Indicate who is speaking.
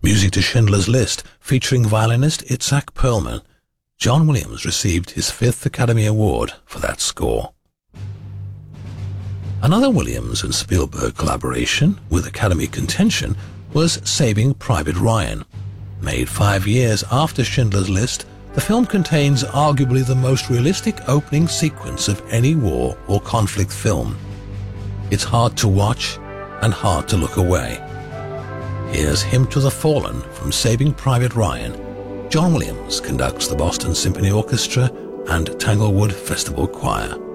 Speaker 1: Music to Schindler's List, featuring violinist Itzhak Perlman. John Williams received his 5th Academy Award for that score. Another Williams and Spielberg collaboration with Academy contention was Saving Private Ryan. Made 5 years after Schindler's List, the film contains arguably the most realistic opening sequence of any war or conflict film. It's hard to watch and hard to look away. Here's Hymn to the Fallen from Saving Private Ryan. John Williams conducts the Boston Symphony Orchestra and Tanglewood Festival Choir.